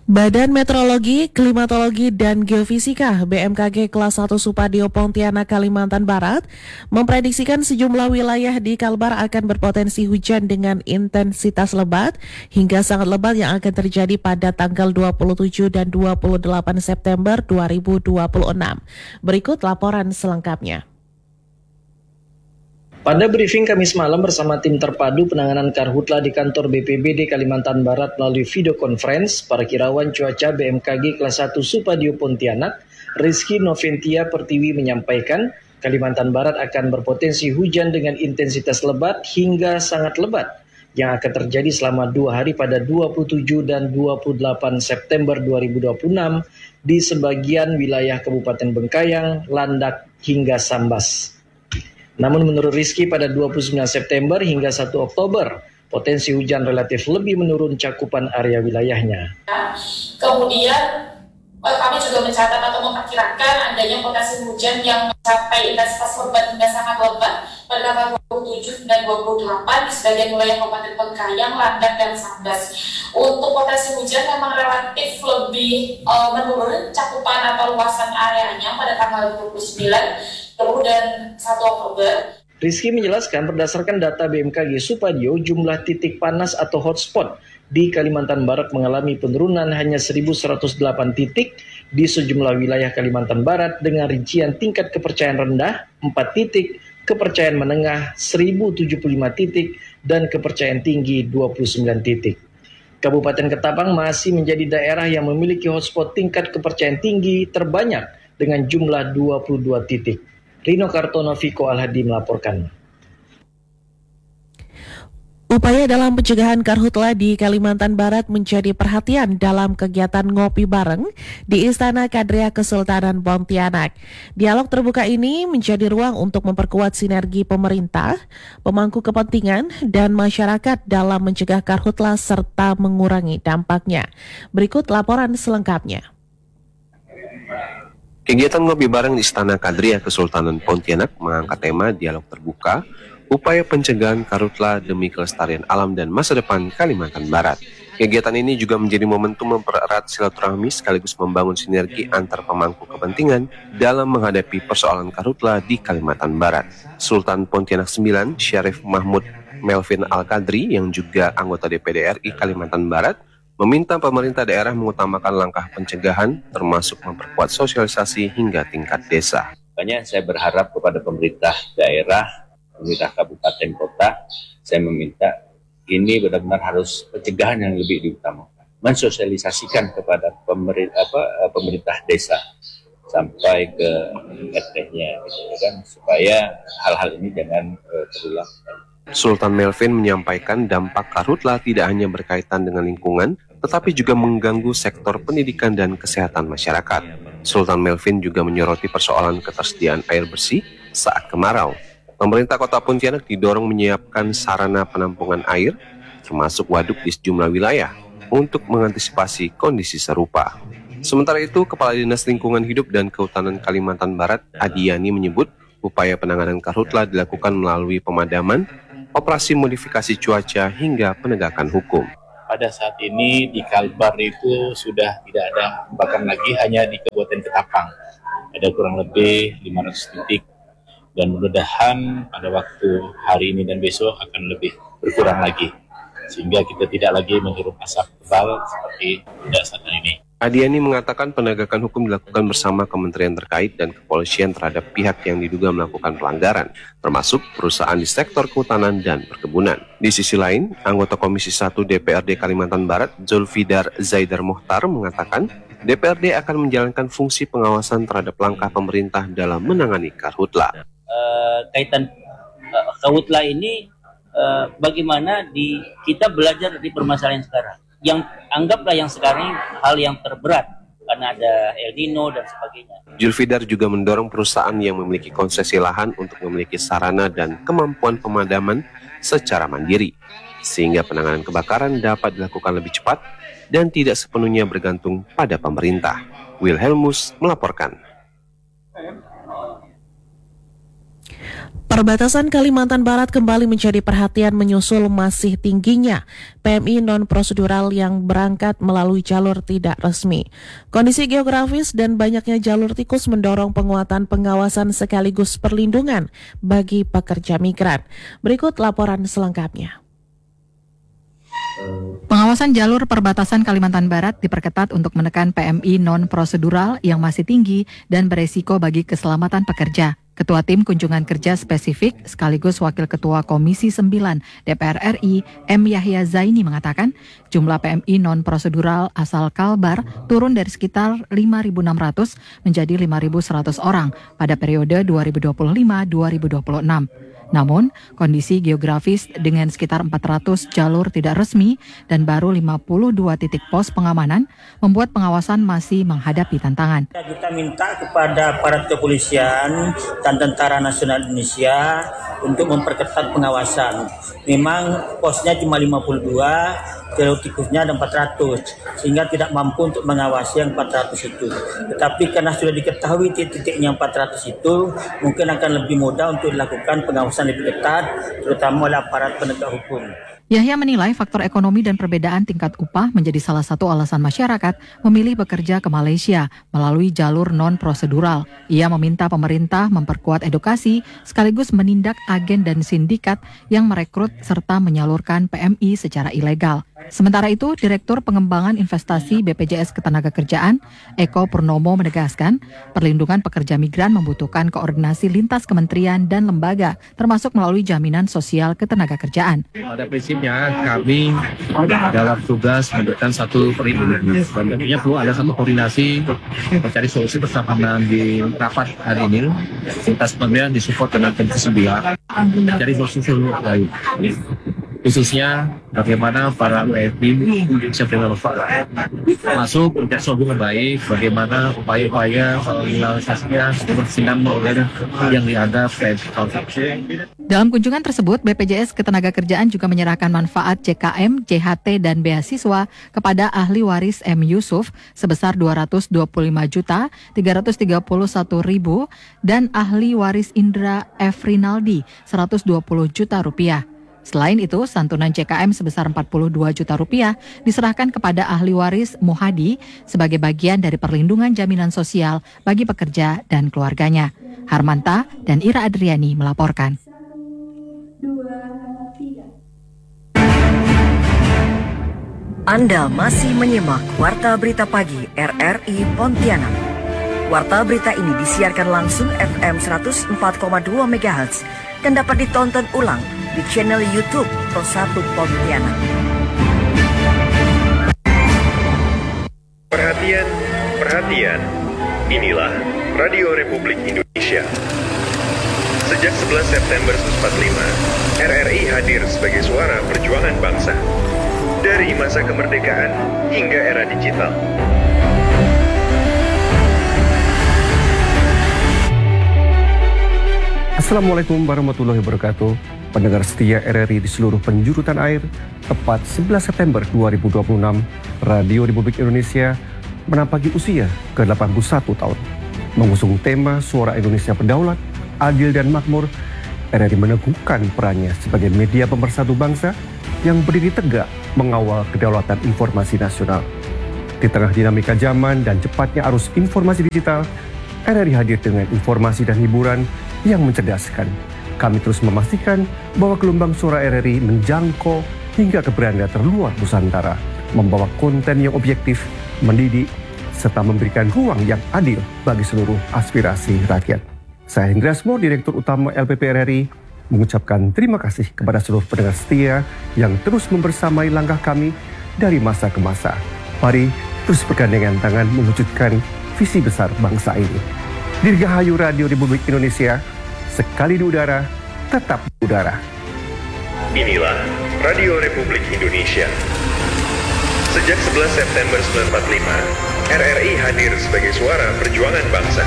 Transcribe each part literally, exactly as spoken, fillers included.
Badan Meteorologi, Klimatologi, dan Geofisika B M K G kelas satu Supadio Pontianak, Kalimantan Barat memprediksikan sejumlah wilayah di Kalbar akan berpotensi hujan dengan intensitas lebat hingga sangat lebat yang akan terjadi pada tanggal dua puluh tujuh dan dua puluh delapan September dua ribu dua puluh enam. Berikut laporan selengkapnya. Pada briefing Kamis malam bersama tim terpadu penanganan karhutla di kantor B P B D Kalimantan Barat melalui video conference, Parakirawan Cuaca B M K G kelas satu Supadio Pontianak, Rizky Noventia Pertiwi menyampaikan, Kalimantan Barat akan berpotensi hujan dengan intensitas lebat hingga sangat lebat yang akan terjadi selama dua hari pada dua puluh tujuh dan dua puluh delapan September dua ribu dua puluh enam di sebagian wilayah Kabupaten Bengkayang, Landak, hingga Sambas. Namun menurut Rizky pada dua puluh sembilan September hingga satu Oktober, potensi hujan relatif lebih menurun cakupan area wilayahnya. Kemudian kami juga mencatat atau memperkirakan adanya potensi hujan yang mencapai intensitas lebat hingga sangat lebat pada tanggal dua puluh tujuh dan dua puluh delapan di sebagian wilayah Kabupaten Bengkayang, Landak, dan Sambas. Untuk potensi hujan memang relatif lebih uh, menurun cakupan atau luasan areanya pada tanggal dua puluh sembilan kemudian satu Oktober. Rizky menjelaskan berdasarkan data B M K G Supadio, jumlah titik panas atau hotspot di Kalimantan Barat mengalami penurunan hanya seribu seratus delapan titik di sejumlah wilayah Kalimantan Barat dengan rincian tingkat kepercayaan rendah empat titik, kepercayaan menengah seribu tujuh puluh lima titik, dan kepercayaan tinggi dua puluh sembilan titik. Kabupaten Ketapang masih menjadi daerah yang memiliki hotspot tingkat kepercayaan tinggi terbanyak dengan jumlah dua puluh dua titik. Rino Kartono, Viko Alhadi melaporkan. Upaya dalam pencegahan karhutla di Kalimantan Barat menjadi perhatian dalam kegiatan ngopi bareng di Istana Kadria Kesultanan Pontianak. Dialog terbuka ini menjadi ruang untuk memperkuat sinergi pemerintah, pemangku kepentingan, dan masyarakat dalam mencegah karhutla serta mengurangi dampaknya. Berikut laporan selengkapnya. Kegiatan ngopi bareng di Istana Kadria Kesultanan Pontianak mengangkat tema dialog terbuka, upaya pencegahan karhutla demi kelestarian alam dan masa depan Kalimantan Barat. Kegiatan ini juga menjadi momentum mempererat silaturahmi sekaligus membangun sinergi antar pemangku kepentingan dalam menghadapi persoalan karhutla di Kalimantan Barat. Sultan Pontianak sembilan, Syarif Mahmud Melvin Al-Kadri yang juga anggota D P D R I Kalimantan Barat, meminta pemerintah daerah mengutamakan langkah pencegahan termasuk memperkuat sosialisasi hingga tingkat desa. Makanya saya berharap kepada pemerintah daerah, pemerintah kabupaten kota, saya meminta ini benar-benar harus pencegahan yang lebih diutamakan. Mensosialisasikan kepada pemerintah, apa, pemerintah desa sampai ke R T-nya, gitu kan, supaya hal-hal ini jangan uh, terulang. Sultan Melvin menyampaikan dampak karhutla tidak hanya berkaitan dengan lingkungan, tetapi juga mengganggu sektor pendidikan dan kesehatan masyarakat. Sultan Melvin juga menyoroti persoalan ketersediaan air bersih saat kemarau. Pemerintah Kota Pontianak didorong menyiapkan sarana penampungan air, termasuk waduk di sejumlah wilayah, untuk mengantisipasi kondisi serupa. Sementara itu, Kepala Dinas Lingkungan Hidup dan Kehutanan Kalimantan Barat, Adiani, menyebut upaya penanganan karhutla dilakukan melalui pemadaman, operasi modifikasi cuaca, hingga penegakan hukum. Pada saat ini di Kalbar itu sudah tidak ada kebakaran lagi, hanya di Kabupaten Ketapang. Ada kurang lebih lima ratus titik, dan mudah-mudahan pada waktu hari ini dan besok akan lebih berkurang lagi, sehingga kita tidak lagi menghirup asap tebal seperti tidak saat ini. Adiani mengatakan penegakan hukum dilakukan bersama kementerian terkait dan kepolisian terhadap pihak yang diduga melakukan pelanggaran, termasuk perusahaan di sektor kehutanan dan perkebunan. Di sisi lain, anggota Komisi satu D P R D Kalimantan Barat, Zulfidar Zaidar Mohtar, mengatakan D P R D akan menjalankan fungsi pengawasan terhadap langkah pemerintah dalam menangani karhutla. Uh, kaitan uh, karhutla ini uh, bagaimana di kita belajar dari permasalahan sekarang. Yang anggaplah yang sekarang hal yang terberat karena ada El Nino dan sebagainya. Zulfidar juga mendorong perusahaan yang memiliki konsesi lahan untuk memiliki sarana dan kemampuan pemadaman secara mandiri, sehingga penanganan kebakaran dapat dilakukan lebih cepat dan tidak sepenuhnya bergantung pada pemerintah. Wilhelmus melaporkan. Perbatasan Kalimantan Barat kembali menjadi perhatian menyusul masih tingginya P M I non-prosedural yang berangkat melalui jalur tidak resmi. Kondisi geografis dan banyaknya jalur tikus mendorong penguatan pengawasan sekaligus perlindungan bagi pekerja migran. Berikut laporan selengkapnya. Pengawasan jalur perbatasan Kalimantan Barat diperketat untuk menekan P M I non-prosedural yang masih tinggi dan beresiko bagi keselamatan pekerja. Ketua Tim Kunjungan Kerja Spesifik sekaligus Wakil Ketua Komisi sembilan D P R R I M. Yahya Zaini mengatakan jumlah P M I non-prosedural asal Kalbar turun dari sekitar lima ribu enam ratus menjadi lima ribu seratus orang pada periode dua ribu dua puluh lima sampai dua ribu dua puluh enam. Namun, kondisi geografis dengan sekitar empat ratus jalur tidak resmi dan baru lima puluh dua titik pos pengamanan membuat pengawasan masih menghadapi tantangan. Kita minta kepada aparat kepolisian dan Tentara Nasional Indonesia untuk memperketat pengawasan. Memang posnya cuma lima puluh dua, jalur tikusnya ada empat ratus, sehingga tidak mampu untuk mengawasi yang empat ratus itu. Tetapi karena sudah diketahui titik-titiknya empat ratus itu, mungkin akan lebih mudah untuk dilakukan pengawasan lebih ketat, terutama oleh aparat penegak hukum. Yahya menilai faktor ekonomi dan perbedaan tingkat upah menjadi salah satu alasan masyarakat memilih bekerja ke Malaysia melalui jalur non-prosedural. Ia meminta pemerintah memperkuat edukasi sekaligus menindak agen dan sindikat yang merekrut serta menyalurkan P M I secara ilegal. Sementara itu, Direktur Pengembangan Investasi B P J S Ketenagakerjaan, Eko Purnomo menegaskan, perlindungan pekerja migran membutuhkan koordinasi lintas kementerian dan lembaga, termasuk melalui jaminan sosial ketenagakerjaan. Pada prinsipnya, kami dalam tugas memberikan satu perlindungan. Dan tentunya perlu ada satu koordinasi mencari solusi bersama di rapat hari ini. Lintas kementerian disupport dengan Komisi sembilan, mencari solusi lain. Khususnya bagaimana para W F P bisa bermanfaat masuk mencari solusi baik, bagaimana upaya-upaya pengelolaan kebersihan model yang dianggap konsumsi. Dalam kunjungan tersebut, B P J S Ketenagakerjaan juga menyerahkan manfaat J K M, J H T, dan beasiswa kepada ahli waris M. Yusuf sebesar dua ratus dua puluh lima juta tiga ratus tiga puluh satu ribu dan ahli waris Indra F. Rinaldi seratus dua puluh juta rupiah. Selain itu, santunan J K M sebesar empat puluh dua juta rupiah diserahkan kepada ahli waris Muhadi sebagai bagian dari perlindungan jaminan sosial bagi pekerja dan keluarganya. Harmanta dan Ira Adriani melaporkan. Anda masih menyimak Warta Berita Pagi R R I Pontianak. Warta berita ini disiarkan langsung F M seratus empat koma dua megahertz dan dapat ditonton ulang di channel YouTube Pro satu Pontianak. Perhatian, perhatian. Inilah Radio Republik Indonesia. Sejak sebelas September seribu sembilan ratus empat puluh lima, R R I hadir sebagai suara perjuangan bangsa. Dari masa kemerdekaan hingga era digital. Assalamualaikum warahmatullahi wabarakatuh. Pendengar setia R R I di seluruh penjuru tanah air, tepat sebelas September dua ribu dua puluh enam, Radio Republik Indonesia menampaki usia ke delapan puluh satu tahun. Mengusung tema Suara Indonesia Berdaulat, Adil dan Makmur, R R I meneguhkan perannya sebagai media pemersatu bangsa yang berdiri tegak mengawal kedaulatan informasi nasional. Di tengah dinamika zaman dan cepatnya arus informasi digital, R R I hadir dengan informasi dan hiburan yang mencerdaskan. Kami terus memastikan bahwa gelombang suara R R I menjangkau hingga ke beranda terluar Nusantara, membawa konten yang objektif, mendidik, serta memberikan ruang yang adil bagi seluruh aspirasi rakyat. Saya Hendra Asmo, Direktur Utama L P P R R I, mengucapkan terima kasih kepada seluruh pendengar setia yang terus membersamai langkah kami dari masa ke masa. Mari terus bergandengan tangan mewujudkan visi besar bangsa ini. Dirgahayu Radio Republik Indonesia, sekali di udara, tetap di udara. Inilah Radio Republik Indonesia. Sejak sebelas September seribu sembilan ratus empat puluh lima, R R I hadir sebagai suara perjuangan bangsa.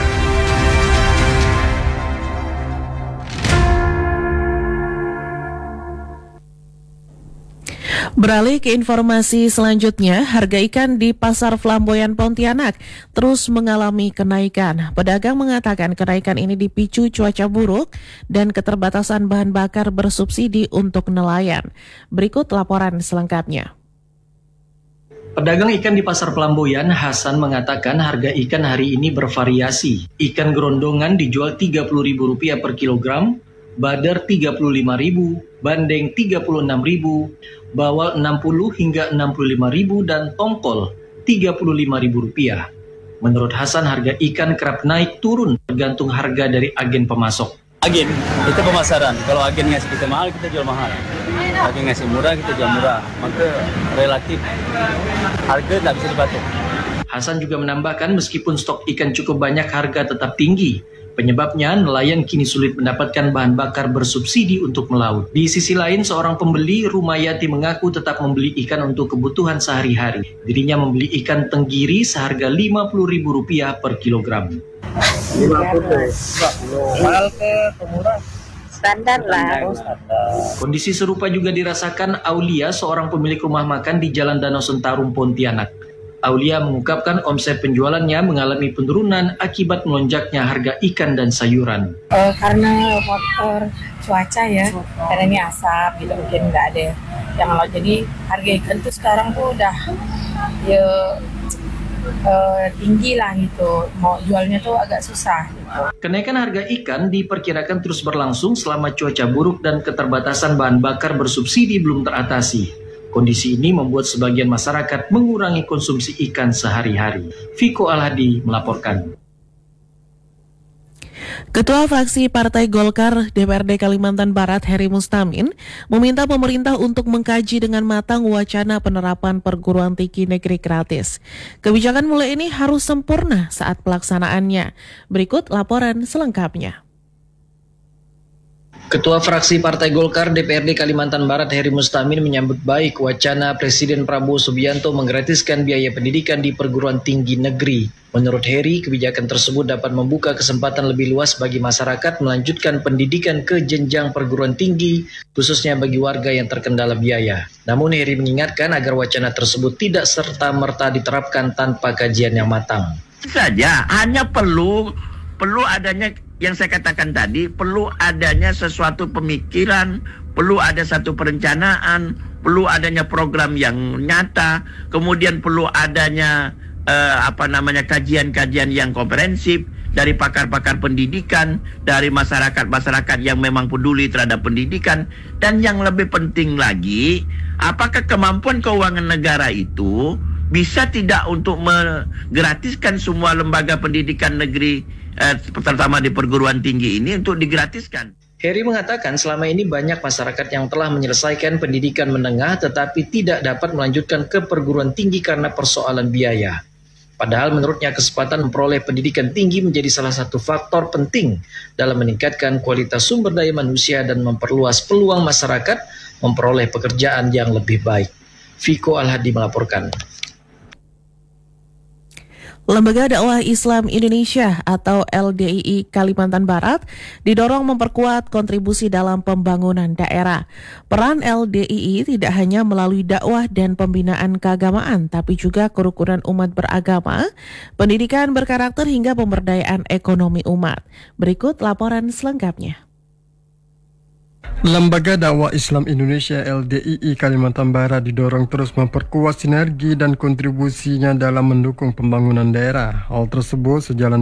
Beralih ke informasi selanjutnya, harga ikan di Pasar Flamboyan Pontianak terus mengalami kenaikan. Pedagang mengatakan kenaikan ini dipicu cuaca buruk dan keterbatasan bahan bakar bersubsidi untuk nelayan. Berikut laporan selengkapnya. Pedagang ikan di Pasar Flamboyan, Hasan, mengatakan harga ikan hari ini bervariasi. Ikan gerondongan dijual tiga puluh ribu rupiah per kilogram, badar tiga puluh lima ribu, bandeng tiga puluh enam ribu, bawal enam puluh hingga enam puluh lima ribu, dan tongkol tiga puluh lima ribu rupiah. Menurut Hasan, harga ikan kerap naik turun tergantung harga dari agen pemasok. Agen, itu pemasaran. Kalau agen ngasih kita mahal, kita jual mahal. Agen ngasih murah, kita jual murah. Maka relatif harga tidak bisa dipatok. Hasan juga menambahkan meskipun stok ikan cukup banyak, harga tetap tinggi. Penyebabnya, nelayan kini sulit mendapatkan bahan bakar bersubsidi untuk melaut. Di sisi lain, seorang pembeli, Rumayati, mengaku tetap membeli ikan untuk kebutuhan sehari-hari. Dirinya membeli ikan tenggiri seharga lima puluh ribu rupiah per kilogram. lima puluh. Mahal ke murah? Standar lah. Kondisi serupa juga dirasakan Aulia, seorang pemilik rumah makan di Jalan Danau Sentarum, Pontianak. Aulia mengungkapkan omset penjualannya mengalami penurunan akibat melonjaknya harga ikan dan sayuran. Uh, karena faktor cuaca ya, karena ini asap gitu, mungkin nggak ada yang laut. Jadi harga ikan tuh sekarang tuh udah ya uh, tinggi lah gitu, mau jualnya tuh agak susah gitu. Kenaikan harga ikan diperkirakan terus berlangsung selama cuaca buruk dan keterbatasan bahan bakar bersubsidi belum teratasi. Kondisi ini membuat sebagian masyarakat mengurangi konsumsi ikan sehari-hari. Viko Alhadi melaporkan. Ketua fraksi Partai Golkar D P R D Kalimantan Barat, Heri Mustamin, meminta pemerintah untuk mengkaji dengan matang wacana penerapan perguruan tinggi negeri gratis. Kebijakan mulai ini harus sempurna saat pelaksanaannya. Berikut laporan selengkapnya. Ketua fraksi Partai Golkar D P R D Kalimantan Barat, Heri Mustamin, menyambut baik wacana Presiden Prabowo Subianto menggratiskan biaya pendidikan di perguruan tinggi negeri. Menurut Heri, kebijakan tersebut dapat membuka kesempatan lebih luas bagi masyarakat melanjutkan pendidikan ke jenjang perguruan tinggi, khususnya bagi warga yang terkendala biaya. Namun Heri mengingatkan agar wacana tersebut tidak serta-merta diterapkan tanpa kajian yang matang. Saja, hanya perlu perlu adanya yang saya katakan tadi, perlu adanya sesuatu pemikiran, perlu ada satu perencanaan, perlu adanya program yang nyata, kemudian perlu adanya eh, apa namanya kajian-kajian yang komprehensif dari pakar-pakar pendidikan, dari masyarakat-masyarakat yang memang peduli terhadap pendidikan, dan yang lebih penting lagi, apakah kemampuan keuangan negara itu bisa tidak untuk menggratiskan semua lembaga pendidikan negeri, Eh, terutama di perguruan tinggi ini, untuk digratiskan. Heri mengatakan selama ini banyak masyarakat yang telah menyelesaikan pendidikan menengah tetapi tidak dapat melanjutkan ke perguruan tinggi karena persoalan biaya. Padahal menurutnya kesempatan memperoleh pendidikan tinggi menjadi salah satu faktor penting dalam meningkatkan kualitas sumber daya manusia dan memperluas peluang masyarakat memperoleh pekerjaan yang lebih baik. Viko Alhadi melaporkan. Lembaga Dakwah Islam Indonesia atau L D I I Kalimantan Barat didorong memperkuat kontribusi dalam pembangunan daerah. Peran L D I I tidak hanya melalui dakwah dan pembinaan keagamaan, tapi juga kerukunan umat beragama, pendidikan berkarakter hingga pemberdayaan ekonomi umat. Berikut laporan selengkapnya. Lembaga Dakwah Islam Indonesia L D I I Kalimantan Barat didorong terus memperkuat sinergi dan kontribusinya dalam mendukung pembangunan daerah. Hal tersebut sejalan